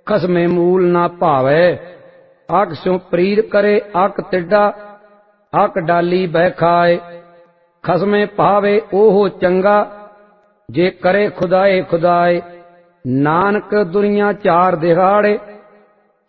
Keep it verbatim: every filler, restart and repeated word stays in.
खसमे मूल ना भावै। आक स्यों प्रीर करे आक तिड्डा, आक डाली बह खाए। खसमे भावे ओहो चंगा, जे करे खुदाए खुदाए। नानक दुनिया चार दिहाड़े,